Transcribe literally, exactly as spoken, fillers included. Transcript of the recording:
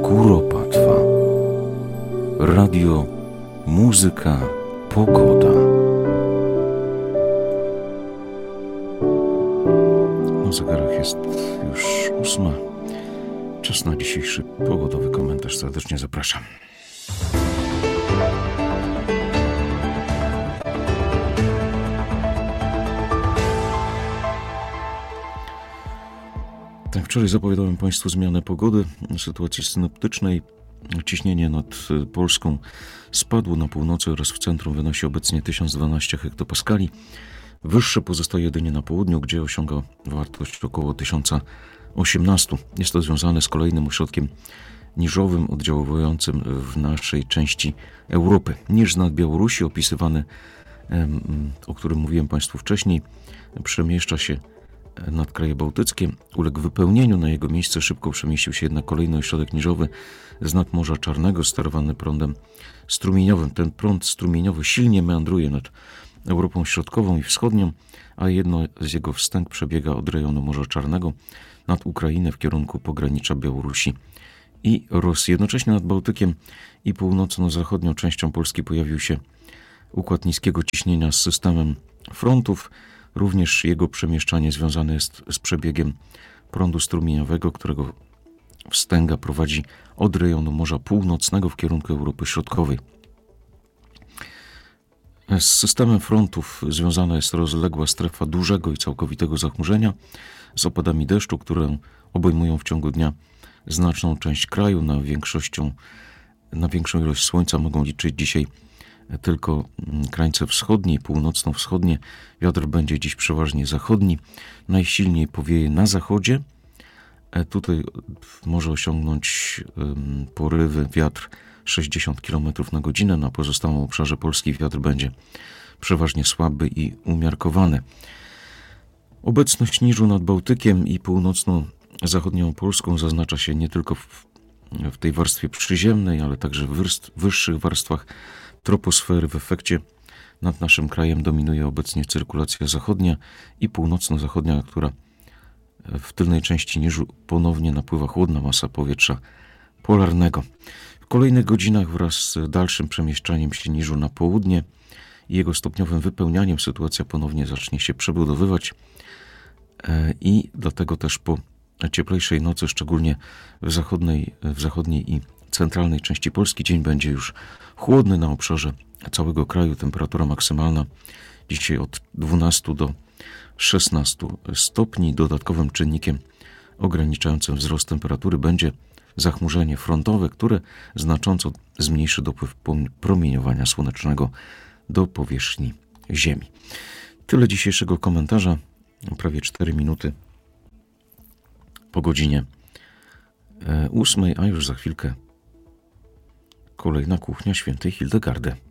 Kuropa twa. Radio, muzyka, pogoda. Na zegarach jest już ósma. Czas na dzisiejszy pogodowy komentarz. Serdecznie zapraszam. Tak, wczoraj zapowiadałem Państwu zmianę pogody, sytuacji synoptycznej. Ciśnienie nad Polską spadło na północy oraz w centrum, wynosi obecnie tysiąc dwanaście hektopaskali. Wyższe pozostaje jedynie na południu, gdzie osiąga wartość około tysiąc osiemnaście. Jest to związane z kolejnym ośrodkiem niżowym oddziałującym w naszej części Europy. Niż nad Białorusi, opisywany, o którym mówiłem Państwu wcześniej, przemieszcza się nad kraje bałtyckie. Uległ wypełnieniu, na jego miejsce szybko przemieścił się jednak kolejny ośrodek niżowy z nad Morza Czarnego, sterowany prądem strumieniowym. Ten prąd strumieniowy silnie meandruje nad Europą Środkową i Wschodnią, a jedno z jego wstęg przebiega od rejonu Morza Czarnego nad Ukrainę w kierunku pogranicza Białorusi i Rosji. Jednocześnie nad Bałtykiem i północno-zachodnią częścią Polski pojawił się układ niskiego ciśnienia z systemem frontów. Również jego przemieszczanie związane jest z przebiegiem prądu strumieniowego, którego wstęga prowadzi od rejonu Morza Północnego w kierunku Europy Środkowej. Z systemem frontów związana jest rozległa strefa dużego i całkowitego zachmurzenia z opadami deszczu, które obejmują w ciągu dnia znaczną część kraju. Na, większością, na większą ilość słońca mogą liczyć dzisiaj tylko krańce wschodnie i północno-wschodnie. Wiatr będzie dziś przeważnie zachodni. Najsilniej powieje na zachodzie. Tutaj może osiągnąć porywy wiatr sześćdziesiąt kilometrów na godzinę. Na pozostałym obszarze Polski wiatr będzie przeważnie słaby i umiarkowany. Obecność niżu nad Bałtykiem i północno-zachodnią Polską zaznacza się nie tylko w, w tej warstwie przyziemnej, ale także w wyrst, wyższych warstwach troposfery. W efekcie nad naszym krajem dominuje obecnie cyrkulacja zachodnia i północno-zachodnia, która w tylnej części niżu ponownie napływa chłodna masa powietrza polarnego. W kolejnych godzinach wraz z dalszym przemieszczaniem się niżu na południe i jego stopniowym wypełnianiem sytuacja ponownie zacznie się przebudowywać i dlatego też po cieplejszej nocy, szczególnie w zachodniej, w zachodniej i centralnej części Polski, dzień będzie już chłodny na obszarze całego kraju. Temperatura maksymalna dzisiaj od dwunastu do szesnastu stopni. Dodatkowym czynnikiem ograniczającym wzrost temperatury będzie zachmurzenie frontowe, które znacząco zmniejszy dopływ promieniowania słonecznego do powierzchni Ziemi. Tyle dzisiejszego komentarza. Prawie cztery minuty po godzinie ósmej, a już za chwilkę kolejna kuchnia świętej Hildegardy.